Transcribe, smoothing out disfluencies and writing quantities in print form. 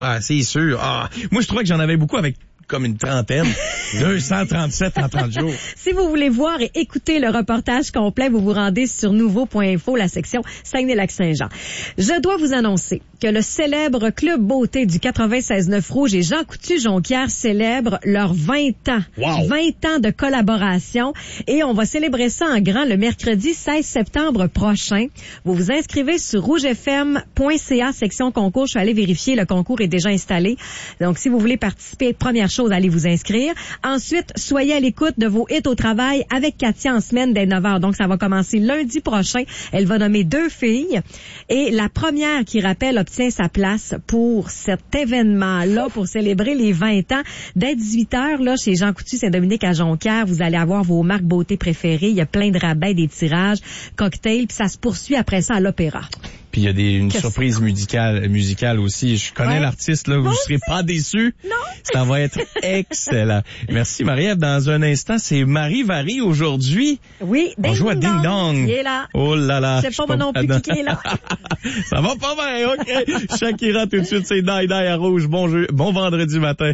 Ah, c'est sûr. Ah, moi, je trouvais que j'en avais beaucoup avec comme une trentaine. 237 en 30 jours. Si vous voulez voir et écouter le reportage complet, vous vous rendez sur nouveau.info, la section Saguenay-Lac-Saint-Jean. Je dois vous annoncer que le célèbre Club Beauté du 96.9 Rouge et Jean Coutu-Jonquière célèbrent leurs 20 ans. Wow. 20 ans de collaboration. Et on va célébrer ça en grand le mercredi 16 septembre prochain. Vous vous inscrivez sur rougefm.ca, section concours. Je suis allée vérifier, le concours est déjà installé. Donc, si vous voulez participer, première chose, allez vous inscrire. Ensuite, soyez à l'écoute de vos hits au travail avec Katia en semaine dès 9h. Donc, ça va commencer lundi prochain. Elle va nommer 2 filles. Et la première qui rappelle obtient sa place pour cet événement-là, pour célébrer les 20 ans. Dès 18h, là, chez Jean Coutu Saint-Dominique à Jonquière, vous allez avoir vos marques beauté préférées. Il y a plein de rabais, des tirages, cocktails, puis ça se poursuit après ça à l'opéra. Puis il y a une surprise musicale aussi. Je connais l'artiste, là. Vous ne serez pas déçus. Non. Ça va être excellent. Merci, Marie-Ève. Dans un instant, c'est Marie Vary aujourd'hui. Oui, on joue à Ding Dong. Il est là. Oh là là. C'est pas moi non plus qui est là. Ça va pas bien, OK. Shakira, tout de suite, c'est Die Die à Rouge. Bon vendredi matin.